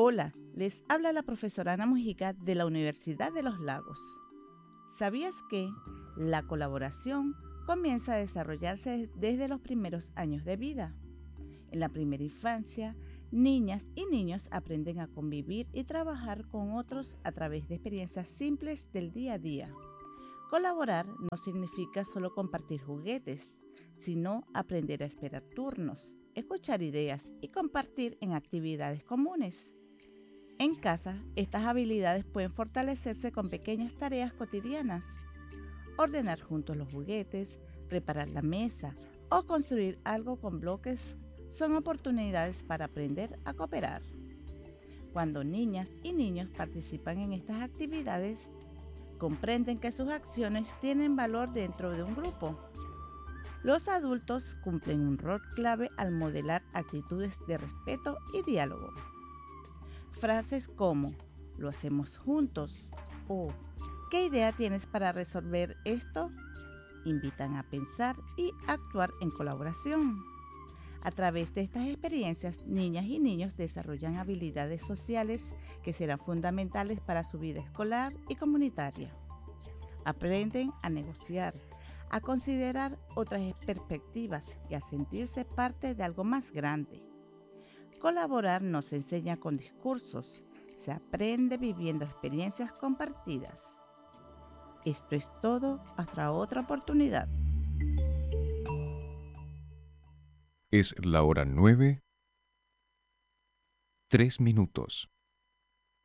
Hola, les habla la profesora Ana Mujica de la Universidad de los Lagos. ¿Sabías que la colaboración comienza a desarrollarse desde los primeros años de vida? En la primera infancia, niñas y niños aprenden a convivir y trabajar con otros a través de experiencias simples del día a día. Colaborar no significa solo compartir juguetes, sino aprender a esperar turnos, escuchar ideas y compartir en actividades comunes. En casa, estas habilidades pueden fortalecerse con pequeñas tareas cotidianas. Ordenar juntos los juguetes, preparar la mesa o construir algo con bloques son oportunidades para aprender a cooperar. Cuando niñas y niños participan en estas actividades, comprenden que sus acciones tienen valor dentro de un grupo. Los adultos cumplen un rol clave al modelar actitudes de respeto y diálogo. Frases como "lo hacemos juntos" o "¿qué idea tienes para resolver esto?" invitan a pensar y actuar en colaboración. A través de estas experiencias, niñas y niños desarrollan habilidades sociales que serán fundamentales para su vida escolar y comunitaria. Aprenden a negociar, a considerar otras perspectivas y a sentirse parte de algo más grande. Colaborar no se enseña con discursos, se aprende viviendo experiencias compartidas. Esto es todo, hasta otra oportunidad. Es la hora 9:03.